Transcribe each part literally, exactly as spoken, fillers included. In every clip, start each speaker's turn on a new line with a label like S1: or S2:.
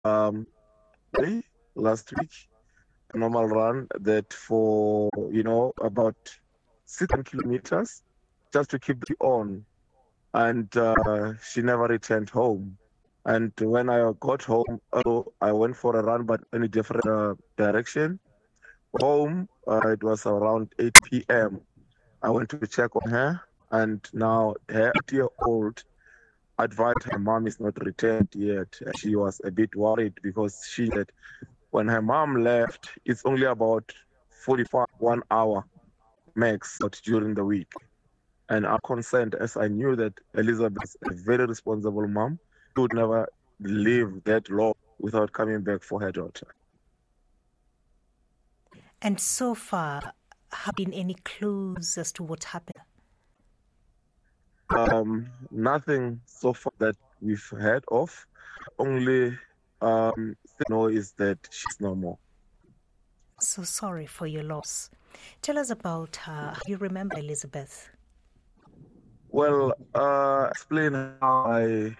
S1: um, last week, a normal run that for, you know, about six kilometers just to keep the on. And uh, she never returned home. And when I got home, oh, I went for a run, but in a different uh, direction. Home, uh, it was around eight p m. I went to check on her, and now her eight-year-old advised her mom is not returned yet. She was a bit worried because she said when her mom left, it's only about forty-five, one hour max but during the week. And I'm concerned as I knew that Elizabeth is a very responsible mom. She would never live that long without coming back for her daughter.
S2: And so far, have been any clues as to what happened?
S1: Um, nothing so far that we've heard of. Only um, thing I know is that she's no more.
S2: So sorry for your loss. Tell us about her. You remember Elizabeth?
S1: Well, uh, explain how I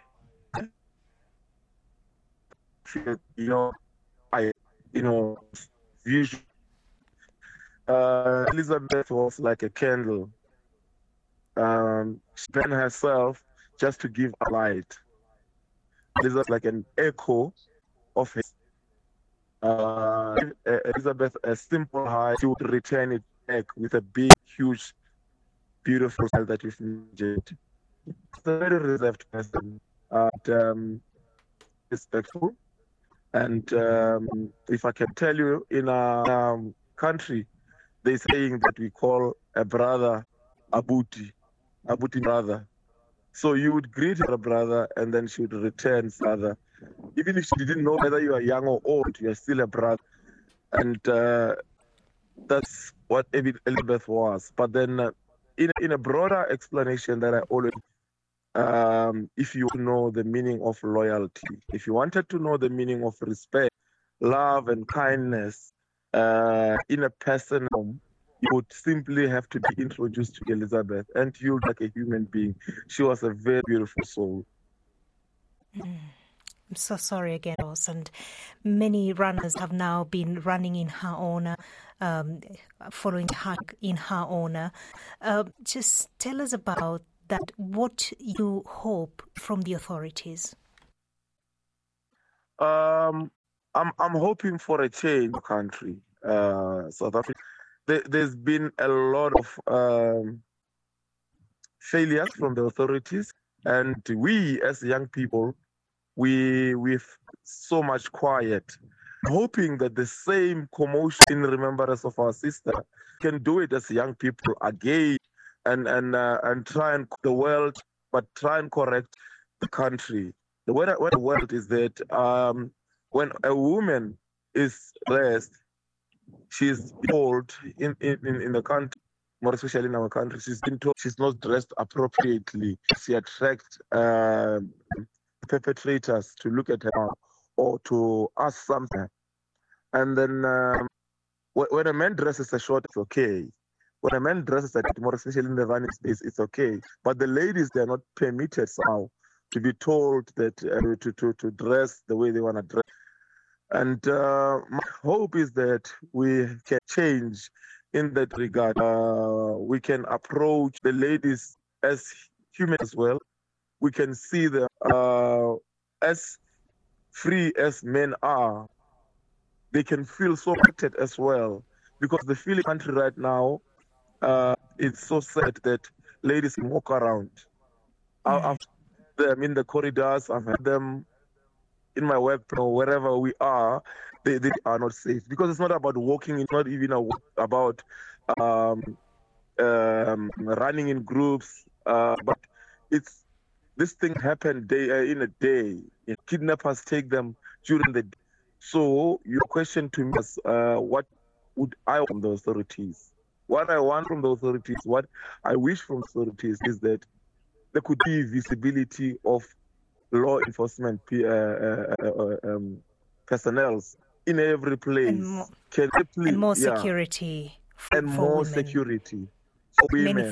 S1: feel, you know, I, you know, usually, uh, Elizabeth was like a candle. Um, she burned herself just to give a light. Elizabeth like an echo of his. Uh, Elizabeth, a simple high, she would return it back with a big, huge, beautiful smile that you've imagined. She's a very reserved person, and um, respectful. And um, if I can tell you, in our um, country, they're saying that we call a brother Abuti, Abuti brother. So you would greet her brother, and then she would return father. Even if she didn't know whether you are young or old, you are still a brother. And uh, that's what Elizabeth was. But then, uh, in, in a broader explanation that I always, um, if you know the meaning of loyalty, if you wanted to know the meaning of respect, love, and kindness uh, in a person, you would simply have to be introduced to Elizabeth and you like a human being. She was a very beautiful soul.
S2: Mm. I'm so sorry again, Ross. And many runners have now been running in her honor, um, following her in her honor. Uh, just tell us about that, what you hope from the authorities.
S1: Um, I'm I'm hoping for a change in the country, uh, South Africa. There, there's been a lot of um, failures from the authorities, and we as young people, we we've so much quiet, hoping that the same commotion in remembrance of our sister can do it as young people again, and and uh, and try and the world, but try and correct the country. The way the world is that um, when a woman is blessed, she's told in, in, in the country, more especially in our country, she's been told she's not dressed appropriately. She attracts uh, perpetrators to look at her or to ask something. And then um, when a man dresses a short, it's okay. When a man dresses a more especially in the running space, it's okay. But the ladies, they're not permitted somehow to be told that uh, to, to, to dress the way they want to dress. And uh, my hope is that we can change in that regard. Uh, we can approach the ladies as humans as well. We can see them uh, as free as men are. They can feel so protected as well. Because the feeling country right now, uh, it's so sad that ladies can walk around. Mm. I've had them in the corridors, I've had them in my work or wherever we are, they, they are not safe. Because it's not about walking, it's not even about um, um, running in groups, uh, but it's this thing happened day uh, in a day. Kidnappers take them during the day. So your question to me is, uh, what would I want from the authorities? What I want from the authorities, what I wish from the authorities is that there could be visibility of law enforcement uh, uh, uh, um, personnel in every place.
S2: And more,
S1: Can they please,
S2: and more
S1: yeah,
S2: security for,
S1: and
S2: for
S1: more
S2: women.
S1: security for women.
S2: Many